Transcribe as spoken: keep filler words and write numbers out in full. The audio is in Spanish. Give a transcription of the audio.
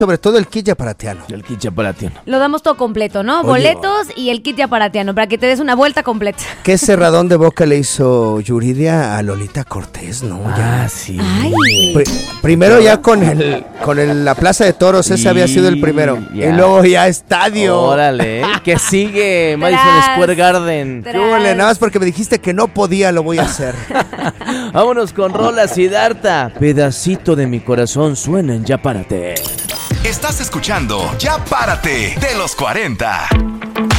Sobre todo el kit yaparatiano. El kit yaparatiano. Lo damos todo completo, ¿no? Oye. Boletos y el kit yaparatiano, para que te des una vuelta completa. ¿Qué cerradón de boca le hizo Yuridia a Lolita Cortés, no? Ya. Ah, sí. Ay. Pri- primero ya con el con el, la Plaza de Toros, ese Y- había sido el primero. ya. Y luego ya estadio. Órale, ¿eh? ¿Qué sigue? Madison Tras. Square Garden. Tras. ¿Qué huele? Nada más porque me dijiste que no podía, lo voy a hacer. Vámonos con Rola Siddhartha. Pedacito de mi corazón suena en Ya Párate. Estás escuchando Ya Párate de los cuarenta.